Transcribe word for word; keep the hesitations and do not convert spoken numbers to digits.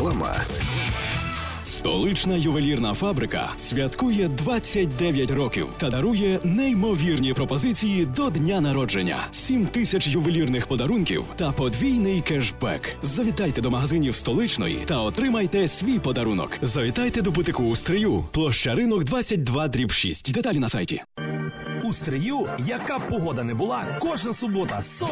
Реклама. Столична ювелірна фабрика святкує двадцять дев'ять років та дарує неймовірні пропозиції до дня народження. сім тисяч ювелірних подарунків та подвійний кешбек. Завітайте до магазинів Столичної та отримайте свій подарунок. Завітайте до бутику у Стрию, площа Ринок двадцять два дріб шість. Деталі на сайті. У Стрию, яка б погода не була, кожна субота